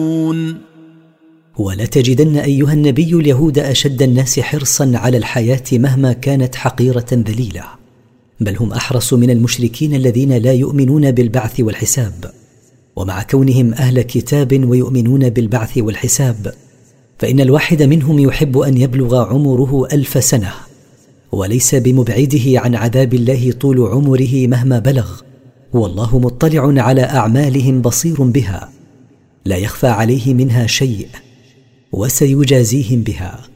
ولتجدن أيها النبي اليهود أشد الناس حرصا على الحياة مهما كانت حقيرة ذليلة، بل هم أحرص من المشركين الذين لا يؤمنون بالبعث والحساب. ومع كونهم أهل كتاب ويؤمنون بالبعث والحساب، فإن الواحد منهم يحب أن يبلغ عمره 1000 سنة، وليس بمبعده عن عذاب الله طول عمره مهما بلغ، والله مطلع على أعمالهم بصير بها، لا يخفى عليه منها شيء، وسيجازيهم بها.